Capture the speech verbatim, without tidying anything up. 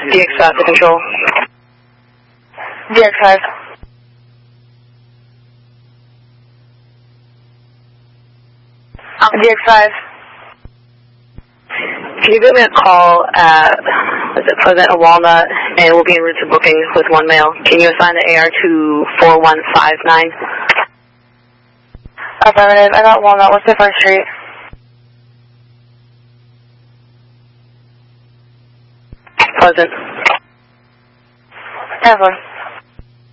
D X five to control. D X five. D X five. Can you give me a call at, is it Pleasant or Walnut, and we'll be en route to booking with one mail. Can you assign the A R to four one five nine? Affirmative. I got Walnut. What's the first street? Pleasant. Have one.